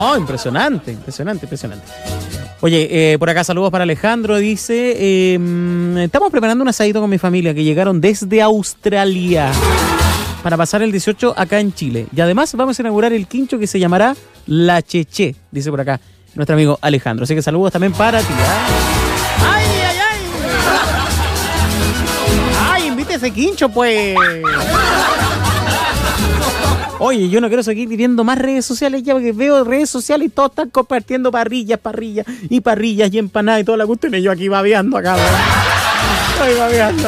Oh, impresionante. Oye, por acá saludos para Alejandro, dice, estamos preparando un asadito con mi familia que llegaron desde Australia para pasar el 18 acá en Chile. Y además vamos a inaugurar el quincho que se llamará La Cheche, dice por acá nuestro amigo Alejandro. Así que saludos también para ti. ¡Ay! ¡Ay, invite ese quincho, pues! Oye, yo no quiero seguir viviendo más redes sociales ya, porque veo redes sociales y todos están compartiendo parrillas y empanadas y toda la cuestión. Y yo aquí babeando acá, ¿no? Estoy babeando.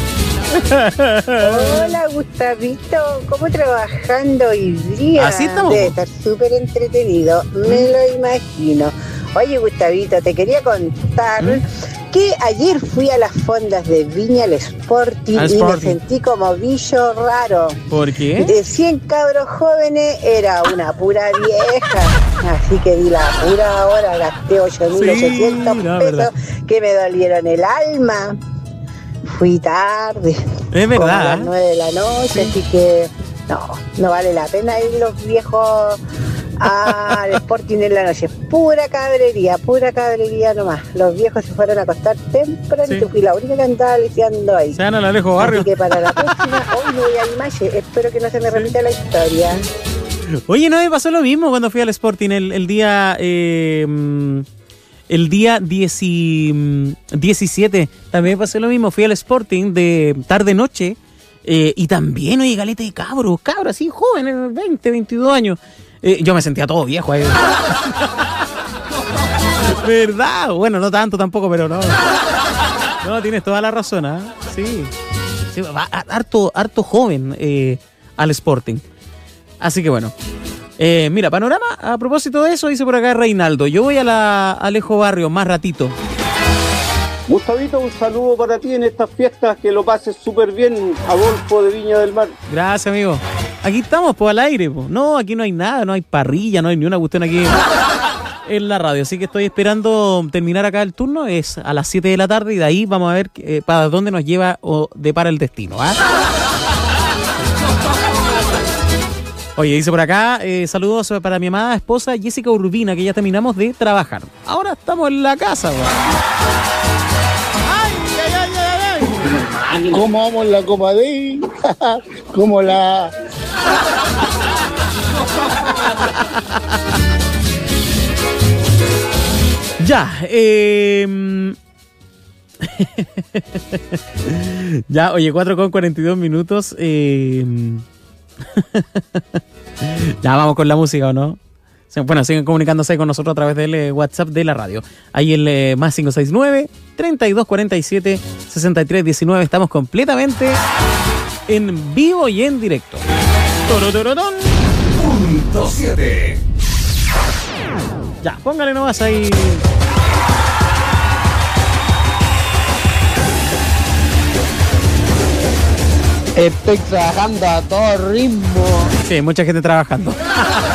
Hola, Gustavito, ¿cómo trabajando hoy día? Así estamos. Debe estar súper entretenido, me lo imagino. Oye, Gustavito, te quería contar que ayer fui a las fondas de Viña al Sporting y me sentí como bicho raro. ¿Por qué? De 100 cabros jóvenes era una pura vieja. Así que di la pura hora, gasté 8.800 pesos que me dolieron el alma. Fui tarde. Es verdad. Como a las 9 de la noche, así que no vale la pena ir los viejos al Sporting en la noche. Pura cabrería nomás. Los viejos se fueron a acostar temprano y fui la única que andaba lisiando ahí. Se van al Alejo Barrio. Así que para la próxima, hoy me voy a Limache. Espero que no se me repita la historia. Oye, no me pasó lo mismo cuando fui al Sporting el día 17. También me pasó lo mismo. Fui al Sporting de tarde-noche y también, oye, galeta de cabros así jóvenes, 20, 22 años. Yo me sentía todo viejo ahí. ¿Verdad? Bueno, no tanto tampoco, pero no. No, tienes toda la razón, ¿eh? Sí, va harto joven al Sporting. Así que bueno. Mira, panorama, a propósito de eso, dice por acá Reinaldo. Yo voy a la Alejo Barrio más ratito. Gustavito, un saludo para ti en estas fiestas, que lo pases súper bien, Adolfo de Viña del Mar. Gracias, amigo. Aquí estamos, pues, al aire, pues. No, aquí no hay nada, no hay parrilla, no hay ni una cuestión aquí en la radio. Así que estoy esperando terminar acá el turno, es a las 7 de la tarde, y de ahí vamos a ver para dónde nos lleva o depara el destino, ¿ah? Oye, dice por acá, saludos para mi amada esposa Jessica Urbina, que ya terminamos de trabajar. Ahora estamos en la casa, güey. ¿Cómo vamos en la Copa Day? ¿Cómo la...? Ya, ya, oye, 4:42. Ya vamos con la música, ¿o no? Bueno, siguen comunicándose con nosotros a través del WhatsApp de la radio. Ahí el más 569-3247-6319. Estamos completamente en vivo y en directo. Punto 7. Ya, póngale nomás ahí. Estoy trabajando a todo ritmo. Sí, mucha gente trabajando.